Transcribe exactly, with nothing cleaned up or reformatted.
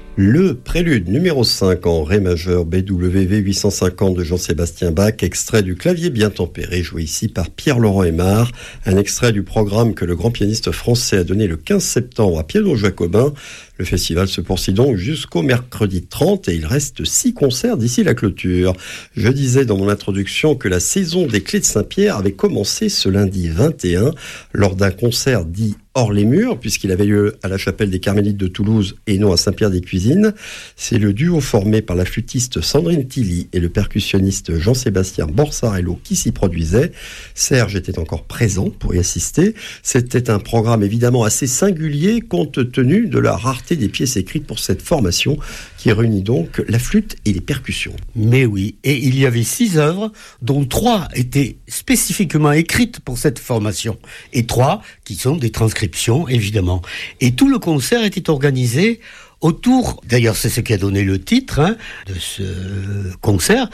Le prélude numéro cinq en ré majeur B W V huit cent cinquante de Jean-Sébastien Bach, extrait du clavier bien tempéré, joué ici par Pierre-Laurent Aimard, un extrait du programme que le grand pianiste français a donné le quinze septembre à Piano Jacobin. Le festival se poursuit donc jusqu'au mercredi trente et il reste six concerts d'ici la clôture. Je disais dans mon introduction que la saison des Clés de Saint-Pierre avait commencé ce lundi vingt et un lors d'un concert dit hors les murs, puisqu'il avait lieu à la chapelle des Carmélites de Toulouse et non à Saint-Pierre-des-Cuisines. C'est le duo formé par la flûtiste Sandrine Tilly et le percussionniste Jean-Sébastien Borsarello qui s'y produisait. Serge était encore présent pour y assister. C'était un programme évidemment assez singulier compte tenu de la rareté des pièces écrites pour cette formation qui réunit donc la flûte et les percussions. Mais oui, et il y avait six œuvres dont trois étaient spécifiquement écrites pour cette formation et trois qui sont des transcriptions évidemment. Et tout le concert était organisé autour, d'ailleurs c'est ce qui a donné le titre hein, de ce concert,